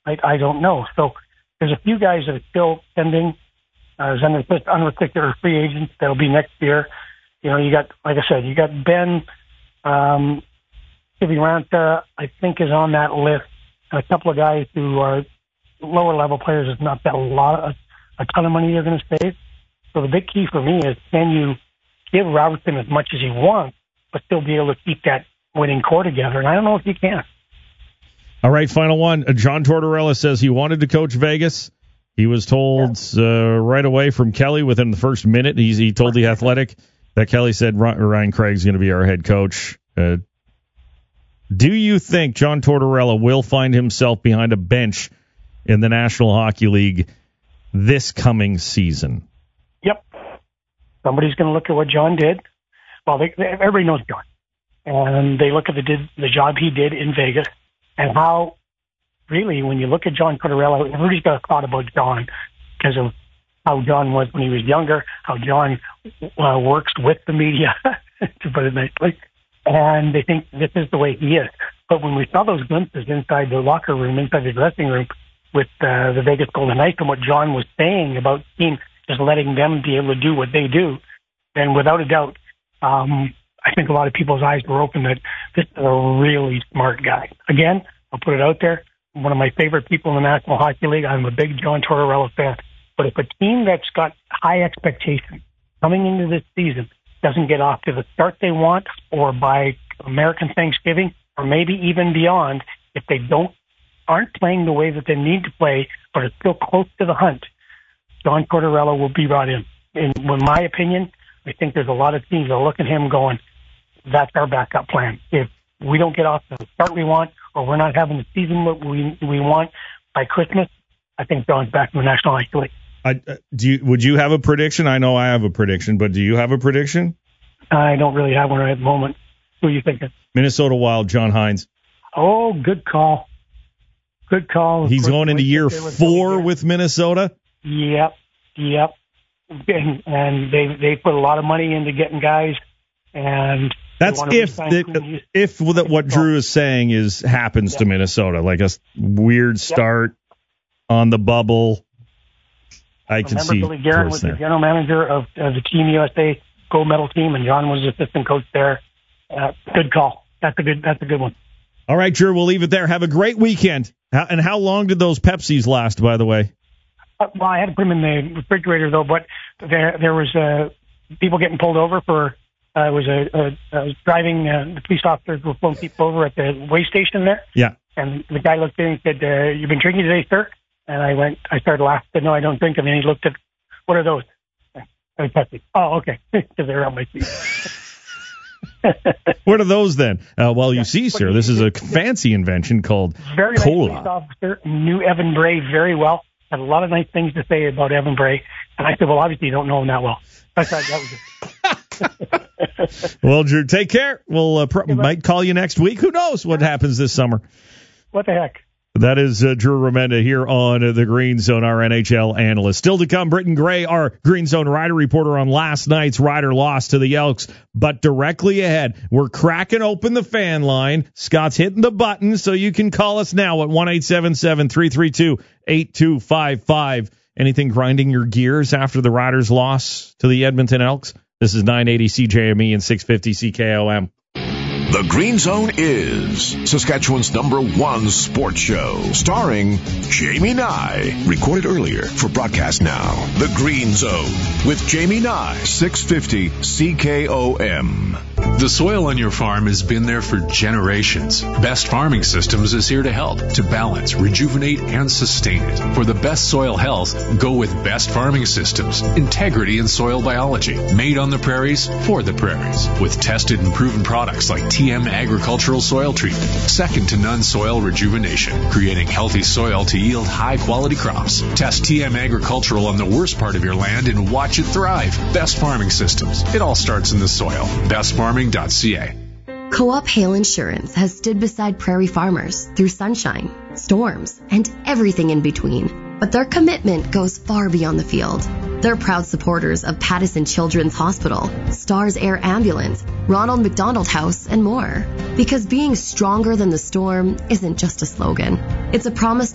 I don't know. So there's a few guys that are still pending as unrestricted or free agents. That'll be next year. You know, you got, like I said, you got Ben Kiviranta, I think, is on that list, and a couple of guys who are lower level players. It's not that a ton of money they're going to save. So the big key for me is, can you give Robertson as much as he wants, but still be able to keep that winning core together? And I don't know if you can. All right, final one. John Tortorella says he wanted to coach Vegas. He was told right away from Kelly within the first minute. He told The Athletic that Kelly said Ryan Craig's going to be our head coach. Do you think John Tortorella will find himself behind a bench in the National Hockey League this coming season? Yep. Somebody's going to look at what John did. Well, everybody knows John. And they look at the job he did in Vegas and how, really, when you look at John Tortorella, everybody's got a thought about John because of how John was when he was younger, how John works with the media, to put it nicely. And they think this is the way he is. But when we saw those glimpses inside the locker room, inside the dressing room with the Vegas Golden Knights and what John was saying about the team, just letting them be able to do what they do, then without a doubt, I think a lot of people's eyes were open that this is a really smart guy. Again, I'll put it out there. One of my favorite people in the National Hockey League. I'm a big John Tortorella fan. But if a team that's got high expectations coming into this season doesn't get off to the start they want, or by American Thanksgiving, or maybe even beyond, if they aren't playing the way that they need to play, but are still close to the hunt, John Tortorella will be brought in. In my opinion, I think there's a lot of teams that look at him going, that's our backup plan. If we don't get off to the start we want, or we're not having the season that we want by Christmas, I think John's back in the National Hockey League. Would you have a prediction? I know I have a prediction, but do you have a prediction? I don't really have one right at the moment. Who are you thinking? Minnesota Wild, John Hines. Oh, good call. Good call. He's going into year 4 with Minnesota? Yep. And they put a lot of money into getting guys, and that's if what Drew is saying happens to Minnesota, like a weird start on the bubble. I can see. Billy Guerin was the general manager of the Team USA gold medal team, and John was the assistant coach there. Good call. That's a good one. All right, Drew, we'll leave it there. Have a great weekend. And how long did those Pepsis last, by the way? Well, I had to put them in the refrigerator, though, but there was people getting pulled over for, I was driving, the police officers were pulling people over at the way station there. Yeah. And the guy looked in and said, you've been drinking today, sir? And I started laughing. I said, no, I don't drink them. And he looked at, what are those? Pepsi. Oh, okay. Because they're on my feet. What are those then? Well, you see, sir, this is a fancy invention called very cola. Nice police officer, knew Evan Bray very well. Had a lot of nice things to say about Evan Bray. And I said, well, obviously you don't know him that well. I thought that was it. Well, Drew, take care. We'll might call you next week. Who knows what happens this summer? What the heck? That is Drew Remenda here on the Green Zone, our NHL analyst. Still to come, Britton Gray, our Green Zone Rider reporter on last night's Rider loss to the Elks. But directly ahead, we're cracking open the fan line. Scott's hitting the button, so you can call us now at 1-877-332-8255. Anything grinding your gears after the Riders' loss to the Edmonton Elks? This is 980 CJME and 650 CKOM. The Green Zone is Saskatchewan's #1 sports show, starring Jamie Nye. Recorded earlier for broadcast now. The Green Zone with Jamie Nye, 650 CKOM. The soil on your farm has been there for generations. Best Farming Systems is here to help, to balance, rejuvenate, and sustain it. For the best soil health, go with Best Farming Systems. Integrity in soil biology. Made on the prairies, for the prairies. With tested and proven products like TM Agricultural Soil Treatment. Second to none soil rejuvenation. Creating healthy soil to yield high-quality crops. Test TM Agricultural on the worst part of your land and watch it thrive. Best Farming Systems. It all starts in the soil. BestFarming.ca. Co-op Hail Insurance has stood beside prairie farmers through sunshine, storms, and everything in between. But their commitment goes far beyond the field. They're proud supporters of Pattison Children's Hospital, Stars Air Ambulance, Ronald McDonald House, and more. Because being stronger than the storm isn't just a slogan. It's a promise